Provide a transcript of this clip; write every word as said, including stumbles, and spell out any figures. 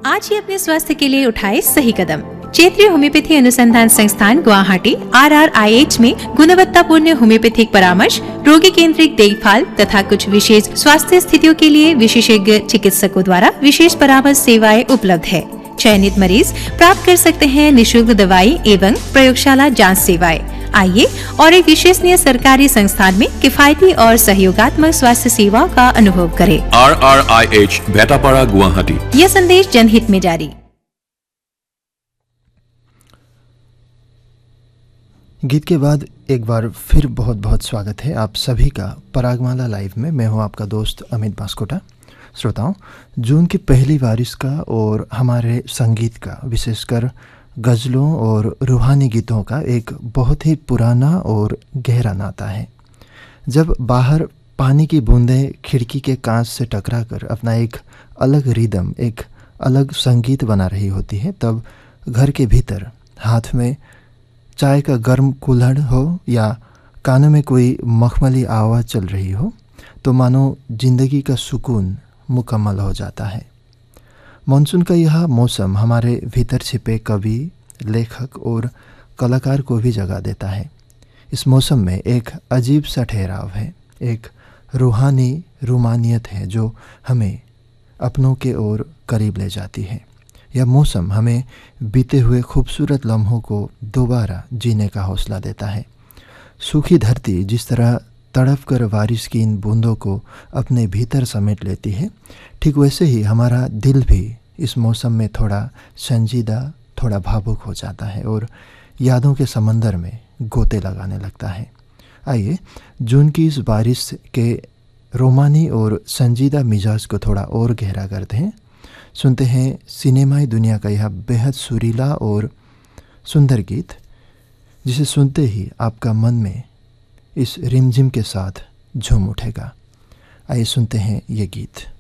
आज ही अपने स्वास्थ्य के लिए उठाए सही कदम। क्षेत्रीय होम्योपैथी अनुसंधान संस्थान Guwahati are are I H में गुणवत्तापूर्ण होम्योपैथिक परामर्श, रोगी केंद्रित देखभाल तथा कुछ विशेष स्वास्थ्य स्थितियों के लिए विशेषज्ञ चिकित्सकों द्वारा विशेष परामर्श सेवाएं उपलब्ध है। चयनित मरीज प्राप्त कर सकते हैं निशुल्क दवाई एवं प्रयोगशाला जांच सेवाएं। आइए और एक विश्वसनीय सरकारी संस्थान में किफायती और सहयोगात्मक स्वास्थ्य सेवाओं का अनुभव करें। Are are I H बेटापाड़ा Guwahati. यह संदेश जनहित में जारी। गीत के बाद एक बार फिर बहुत बहुत स्वागत है आप सभी का परागमाला लाइव में। मैं हूं आपका दोस्त अमित बास्कोटा। श्रोताओं, जून की पहली बारिश का और हमारे संगीत का, विशेषकर गज़लों और रूहानी गीतों का एक बहुत ही पुराना और गहरा नाता है। जब बाहर पानी की बूंदें खिड़की के कांच से टकराकर अपना एक अलग रिदम, एक अलग संगीत बना रही होती है, तब घर के भीतर हाथ में चाय का गर्म कुल्हड़ हो या कानों में कोई मखमली आवाज़ चल रही हो, तो मानो जिंदगी का सुकून मुकम्मल हो जाता है। मानसून का यह मौसम हमारे भीतर छिपे कवि, लेखक और कलाकार को भी जगा देता है। इस मौसम में एक अजीब सा ठहराव है, एक रूहानी रूमानियत है जो हमें अपनों के ओर करीब ले जाती है। यह मौसम हमें बीते हुए खूबसूरत लम्हों को दोबारा जीने का हौसला देता है। सूखी धरती जिस तरह तड़प कर बारिश की इन बूंदों को अपने भीतर समेट लेती है, ठीक वैसे ही हमारा दिल भी इस मौसम में थोड़ा संजीदा, थोड़ा भावुक हो जाता है और यादों के समंदर में गोते लगाने लगता है। आइए जून की इस बारिश के रोमानी और संजीदा मिजाज को थोड़ा और गहरा करते हैं। सुनते हैं सिनेमाई दुनिया का यह बेहद सुरीला और सुंदर गीत, जिसे सुनते ही आपका मन में इस रिमझिम के साथ झूम उठेगा। आइए सुनते हैं ये गीत।